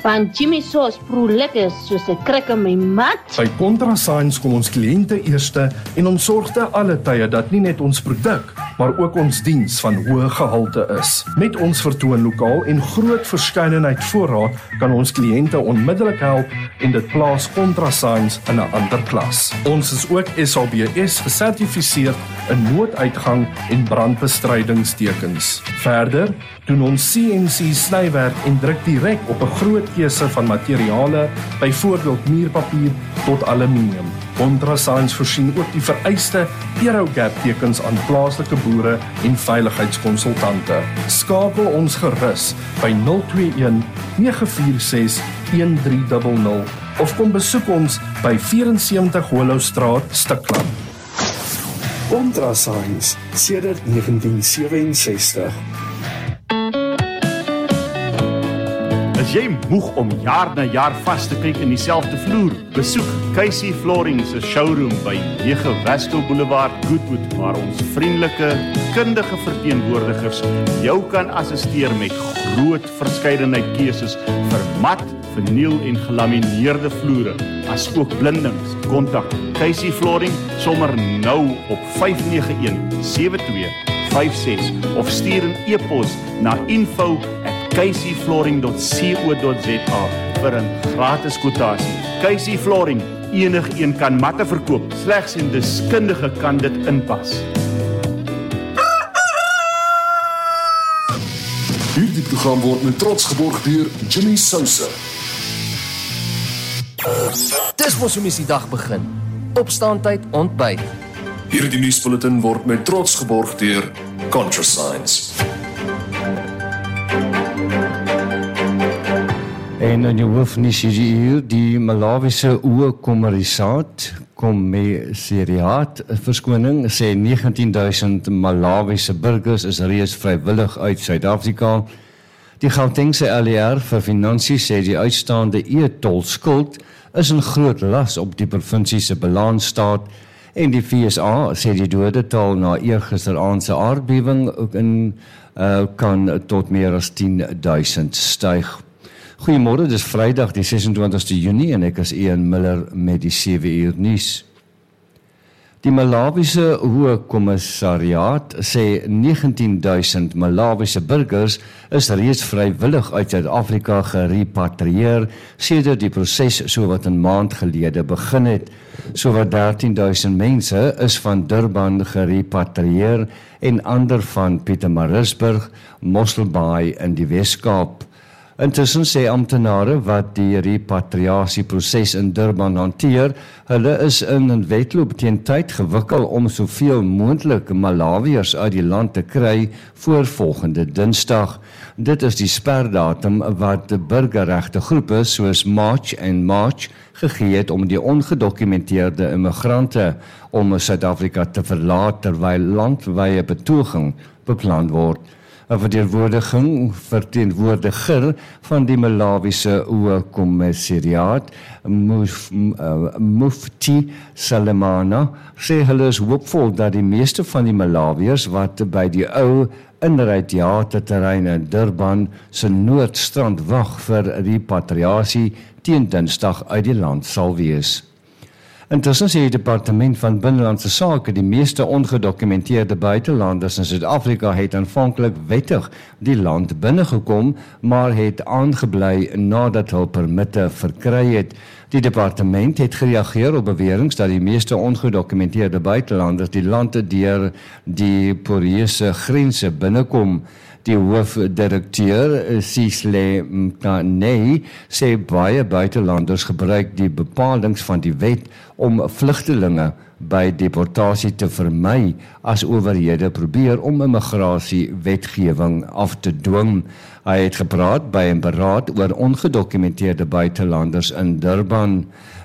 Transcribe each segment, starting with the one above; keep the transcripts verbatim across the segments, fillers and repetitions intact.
Want Jimmy Sauce proe lekker soos 'n krek in my mat. By ContraScience kom ons kliënte eerste en ons sorg te alle tye dat nie net ons produk, maar ook ons diens van hoë gehalte is. Met ons vertoonlokaal en groot verskeidenheid voorraad kan ons kliënte onmiddellik help en dit plaas ContraScience in 'n ander klas. Ons is ook S A B S gesertifiseer in nooduitgang en brandbestrydingstekens. Verder doen ons C N C snywerk en druk direk op 'n groot keuse van materiale, byvoorbeeld muurpapier tot aluminium. ContraScience voorsien ook die vereiste Aerogap tekens aan plaaslike boere en veiligheidskonsultante. Skakel ons gerus by nul twee een nege vier ses een drie nul nul of kom besoek ons by sewe vier sewe Hollowstraat, Stikland. ContraScience sedert negentien sewe-en-sestig. As jy moeg om jaar na jaar vas te kyk in dieselfde vloer, besoek Casey Flooring se showroom by nege Wesco Boulevard, Goodwood, waar ons vriendelike, kundige verteenwoordigers jou kan assisteer met groot verskeidenheid keuses vir mat, verniel en gelamineerde vloere, as ook blindings. Kontak Casey Flooring sommer nou op vyf nege een sewe twee vyf ses of stuur 'n e-pos na info at casey flooring dot co dot za vir 'n gratis kwotasie. Casey Flooring, enige een kan matte verkoop, slegs 'n deskundige kan dit inpas. Hierdie program word met trots geborg deur Jimmy Sousa. Dis mos hoe mens die dag begin. Opstaantyd, ontbyt. Hierdie nuusbulletin word met trots geborg deur ContraScience. En in die hoofnuus hier, die Malawiese oorkommerisaat, kommissariaat, verskoning, sê negentien duisend Malawiese burgers is reeds vrywillig uit Suid-Afrika. Die Gautengse L E R vir Finansies sê die uitstaande e-tolskuld is 'n groot las op die provinsie se balansstaat en die V S A sê die dodetal na eergisteraand se aardbewing ook in uh, kan tot meer as tien duisend styg. Goeiemôre, dis Vrydag die ses en twintigste Junie en ek is Ian Miller met die sewe uur nuus. Die Malawiese Hoogkommissariaat sê negentien duisend Malawiese burgers is reeds vrywillig uit Suid-Afrika gerepatrieer sedert die proses sowat 'n maand gelede begin het. Sowat dertien duisend mense is van Durban gerepatrieer en ander van Pietermaritzburg, Mosselbaai in die Wes-Kaap. Intussen sê amptenare wat die repatriasieproses in Durban hanteer, hulle is in 'n wedloop teen tyd gewikkel om soveel moontlik Malawiërs uit die land te kry voor volgende Dinsdag. Dit is die sperdatum wat burgerregte groepe soos March en March gegee het om die ongedokumenteerde immigrante om Suid-Afrika te verlaat terwyl landwyse betoging beplan word. 'n verteenwoordiging verteenwoordiger van die Malawiese Oorkommissariaat, Muf, uh, Mufti Salemana, sê hulle is hoopvol dat die meeste van die Malawiërs wat by die ou inrytheaterterrein in Durban se Noordstrand wag vir repatriasie teen Dinsdag uit die land sal wees. Intussen sê die Departement van Binnelandse Sake die meeste ongedokumenteerde buitelanders in Suid-Afrika het aanvanklik wettig die land binnegekom, maar het aangebly nadat hul permitte verkry het. Die departement het gereageer op beweringe dat die meeste ongedokumenteerde buitelanders die land deur die poreuse grense binnekom. Die hoofdirekteur Sihle Mkanei sê baie buitelanders gebruik die bepalinge van die wet om vlugtelinge by deportasie te vermy as owerhede probeer om immigrasiewetgewing af te dwing. Hy het gepraat by 'n beraad oor ongedokumenteerde buitelanders in Durban.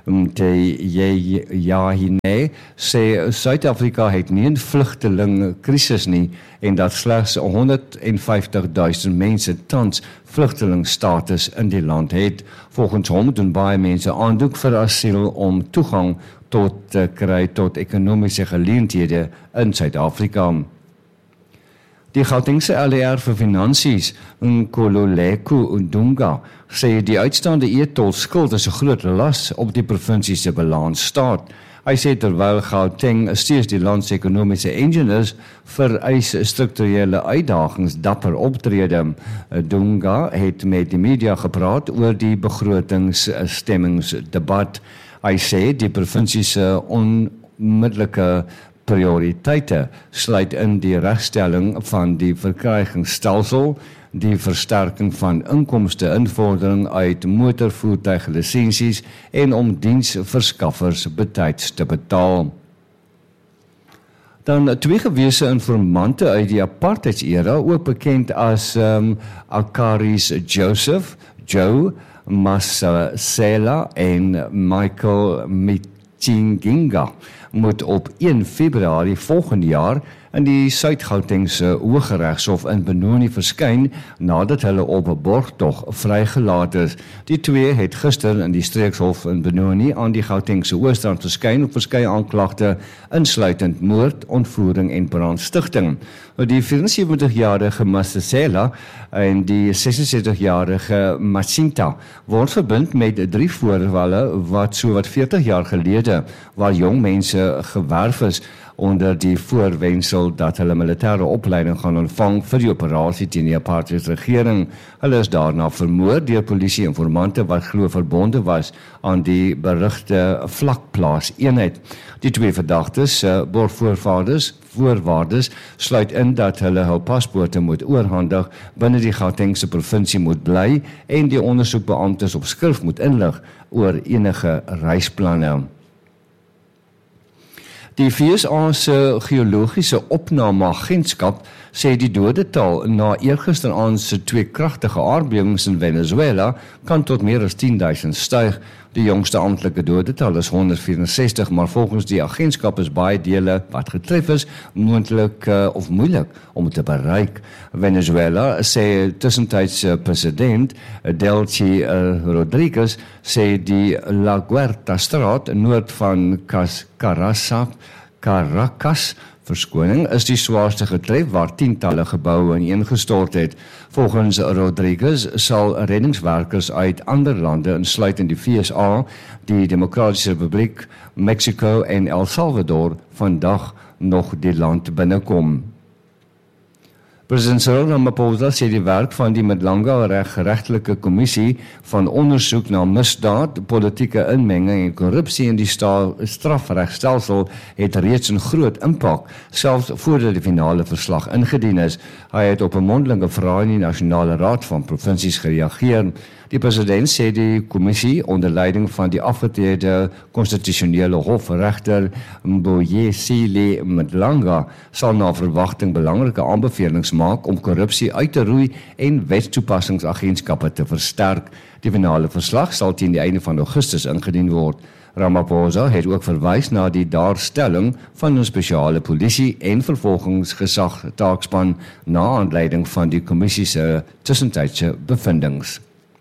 Mtejane sê Suid-Afrika het nie 'n vlugtelingkrisis nie en dat slegs honderdvyftig duisend mense tans vlugtelingstatus in die land het. Volgens hom doen baie mense aansoek vir asiel om toegang tot te kry tot ekonomiese geleenthede in Suid-Afrika. Die Gautengse L E R vir Finansies, Nkololeko Ndunga, sê die uitstaande e-tolskuld is 'n groot las op die provinsie se balans staat. Hy sê terwyl Gauteng steeds die land se ekonomiese engine is, vereis strukturele uitdagings dapper optrede. Dunga het met die media gepraat oor die begrotingsstemmingsdebat. Hy sê die provinsie se onmiddellike prioriteite sluit in die regstelling van die verkrygingsstelsel, die versterking van inkomste-invordering uit motorvoertuiglisensies en om diensverskaffers betyds te betaal. Dan twee gewese informante uit die apartheidsera, ook bekend as um, Akaris Joseph, Joe Masela en Michael Mchinginga, moet op een Februarie volgende jaar in die Suid-Gautengse Hooggeregshof in Benoni verskyn nadat hulle op 'n borgtog vrygelaat is. Die twee het gister in die streekshof in Benoni aan die Gautengse Oosrand verskyn op verskeie aanklagte insluitend moord, ontvoering en brandstigting. Die vierensewentigjarige Masela en die sesensestigjarige Masinta word verbind met drie voorvalle wat sowat veertig jaar gelede waar jong mense gewerf is onder die voorwendsel dat hulle militêre opleiding gaan ontvang vir die operasie teen die apartheidsregering. Hulle is daarna vermoor deur polisie-informante wat glo verbonde was aan die berugte vlakplaas eenheid. Die twee verdagtes, uh, borgvoorvaders, voorwaardes, sluit in dat hulle hul paspoorte moet oorhandig, binne die Gautengse provinsie moet bly en die ondersoekbeamptes op skrif moet inlig oor enige reisplanne. Die V S A se geologiese opnameagentskap sê die dodetal na eergisteraand se twee kragtige aardbewings in Venezuela kan tot meer as tien duisend styg. Die jongste amptelike dodetal is honderdvierensestig, maar volgens die agentskap is baie dele wat getref is moontlik uh, of moeilik om te bereik. Venezuela sê tussentydse president Delcy uh, Rodriguez sê die La Huerta straat noord van Caracas, Caracas verskoning is die swaarste getref waar tientalle geboue ineengestort het. Volgens Rodriguez sal reddingswerkers uit ander lande insluitend die V S A, die Demokratiese Republiek, Mexico en El Salvador vandag nog die land binnekom. President Cyril Ramaphosa sê die werk van die Mdlanga regtelike kommissie van ondersoek na misdaad, politieke inmenging en korrupsie in die strafregstelsel het reeds 'n groot impak, selfs voordat die finale verslag ingedien is. Hy het op 'n mondelinge vraag in die Nasionale Raad van Provinsies gereageer. Die president sê die kommissie onder leiding van die afgetrede konstitusionele hofregter Mboyesile Mdlanga sal na verwagting belangrike aanbevelings maak om korrupsie uit te roei en wetstoepassingsagentskappe te versterk. Die finale verslag sal teen die einde van Augustus ingedien word. Ramaphosa het ook verwys na die daarstelling van 'n spesiale polisie en vervolgingsgesag taakspan na aanleiding van die kommissie se tussentydse bevindings.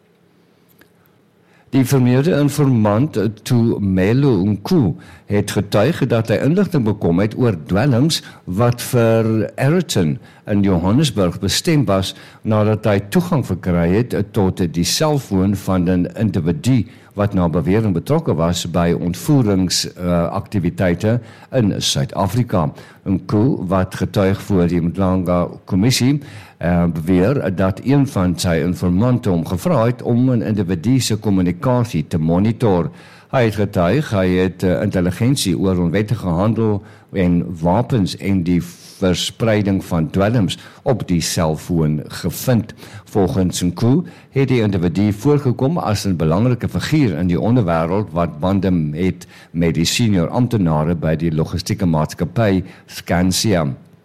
Die vermeerde informant Tumelo Nku het getuig dat hy inligting bekom het oor dwelms wat vir Ayrton in Johannesburg bestem was nadat hy toegang verkry het tot die selfoon van 'n individu wat na bewering betrokke was by ontvoeringsaktiwiteite uh, in Suid-Afrika. Nku wat getuig voor die Mdlanga kommissie uh, beweer dat een van sy informante hom gevra het om 'n individu se kommunikasie te monitor. Hy het getuig, hy het uh, intelligensie oor onwettige handel en wapens en die verspreiding van dwelms op die selfoon gevind. Volgens Nku het die individu voorgekom as 'n belangrike figuur in die onderwêreld wat bande het met die senior amptenare by die logistieke maatskappy Skansia.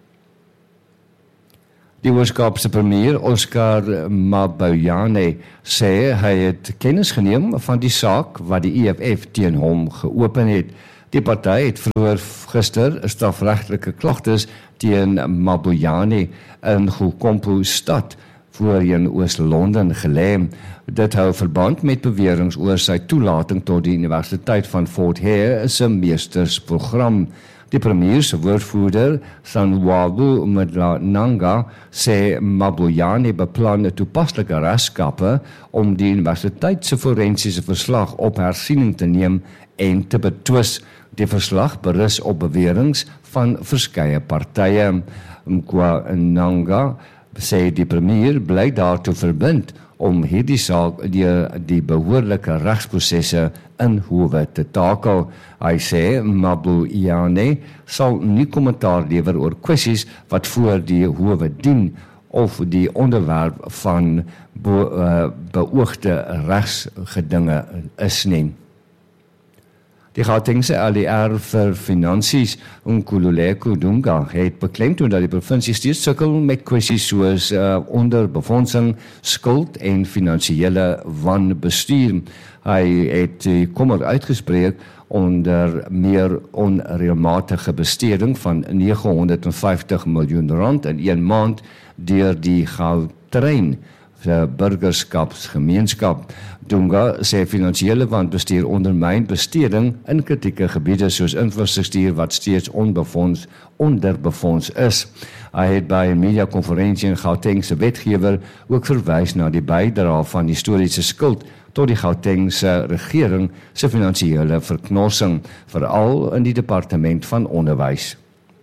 Die Weskaapse premier Oscar Mabuyane sê hy het kennis geneem van die saak wat die E F F teen hom geopen het. Die party het vroeër gister strafregtelike klagtes teen Mabuyane in Gokompo stad voorheen Oos-London gelê. Dit hou verband met beweringe oor sy toelating tot die Universiteit van Fort Hare se meestersprogram. Die premier se woordvoerder, Sanwabu Mdlananga, sê Mabuyane beplan toepaslike regskappe om die universiteit se forensiese verslag op hersiening te neem en te betwis. Die verslag berus op beweringe van verskeie partye. Mkwananga sê die premier bly daartoe verbind om hierdie saak deur die behoorlike regsprosesse in howe te takel. Hy sê Mabuyane sal nie kommentaar lewer oor kwessies wat voor die howe dien of die onderwerp van be, uh, beoogde regsgedinge is nie. Die Gautengse L D R vir Finansies, Nkululeko Dunga, het beklemtoon dat die provinsie steeds sukkel met kwessies soos uh, onderbefondsing, skuld en finansiële wanbestuur. Hy het die kommer uitgespreek onder meer onreëlmatige besteding van negenhonderdvyftig miljoen rand in een maand deur die Gautrain burgerskapsgemeenskap. Dunga sê finansiële wanbestuur ondermyn besteding in kritieke gebiede soos infrastruktuur wat steeds onbefonds onderbefonds is. Hy het by 'n mediakonferensie in Gauteng se wetgewer ook verwys na die bydrae van historiese skuld tot die Gautengse regering se finansiële verknorsing, veral in die departement van onderwys.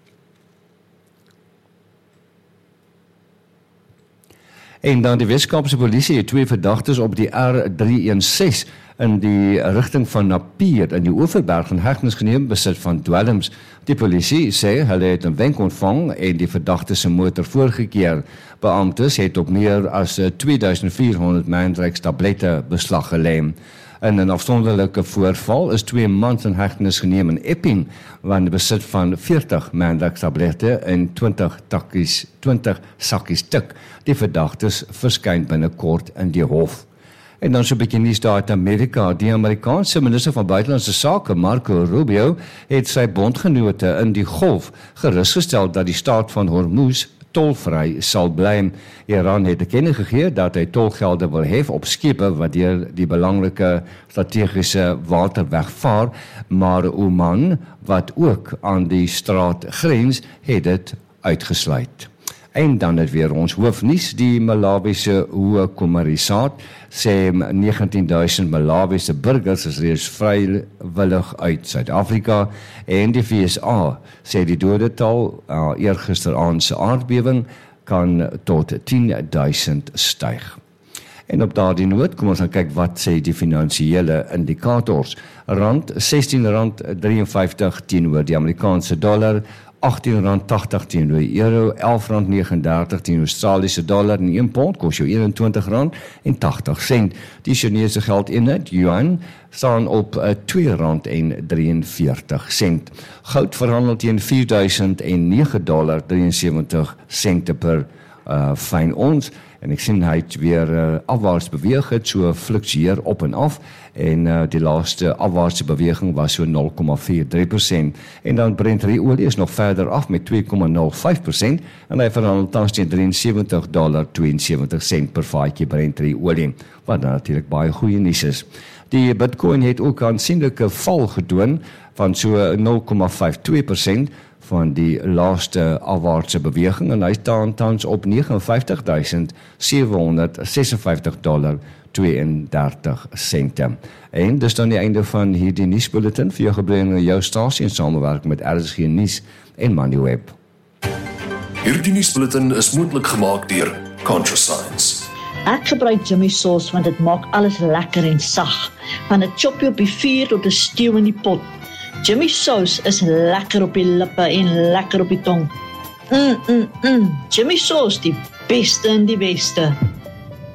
En dan die Weskaapse polisie het twee verdagtes op die R drie een ses in die rigting van Napier in die Oeverberg in hegtenis geneem besit van dwelms. Die polisie sê hulle het 'n wenk ontvang en die verdagte se motor voorgekeer. Beamptes het op meer as twee duisend vier honderd Mandrex tablette beslag gelê. In 'n afsonderlike voorval is twee mans in hegtenis geneem in Epping, want besit van veertig Mandrex tablette en twintig takkies, twintig sakkies tik. Die verdagtes verskyn binnekort in die hof. En dan so 'n bietjie nuus daar uit Amerika. Die Amerikaanse minister van buitelandse sake, Marco Rubio, het sy bondgenote in die Golf gerusgestel dat die staat van Hormuz tolvry sal bly. Iran het te kenne gegee dat hy tolgelde wil hef op skepe wat deur die belangrike strategiese waterweg vaar, maar Oman, wat ook aan die straat grens, het dit uitgesluit. En dan het weer ons hoofnuus, die Malawiese Hoë Kommarisaat sê negentien duisend Malawiese burgers is reeds vrywillig uit Suid-Afrika en die V S A sê die dodetal uh, eergisteraand se aardbewing kan tot tien duisend styg. En op daardie noot, kom ons gaan kyk wat sê die finansiële indikators. Rand sestien rand drieënvyftig teenoor die Amerikaanse dollar, agttien rand tagtig teenoor euro, elf rand negenendertig teenoor Australiese dollar en een pond kos jou eenentwintig rand en tagtig sent. Die Chinese geldeenheid yuan staan op uh, twee rand en drieënveertig sent. Goud verhandel teen vier duisend nege dollar drieënsewentig sente per uh, fyn ons. En ek sien hy het weer uh, afwaarts beweeg het, so fluktueer op en af. En uh, die laaste afwaartse beweging was so nul komma vyf drie persent. En dan Brent olie is nog verder af met twee komma nul vyf persent. En hy verhandel tans teen drieënsewentig dollar tweeënsewentig sent per vatjie Brent olie. Wat natuurlik baie goeie nuus is. Die Bitcoin het ook 'n aansienlike val gedoen van so nul komma vyf twee persent. Van die laaste afwaartse beweging en hy staan tans op negenenvyftig duisend sewehonderdsesenvyftig dollar tweeëndertig sente. En dis dan die einde van hierdie nuusbulletin vir jou gebring in jou stasie in samewerking met R S G Nuus en Moneyweb. Hierdie nuusbulletin is moontlik gemaak deur ContraScience. Ek gebruik Jimmy sauce want dit maak alles lekker en sag. Van 'n choppie op die vuur tot 'n stew in die pot. Jimmy sauce is lekker op die lippe en lekker op die tong. Mm, mm, mm. Jimmy sauce, die beste in die beste.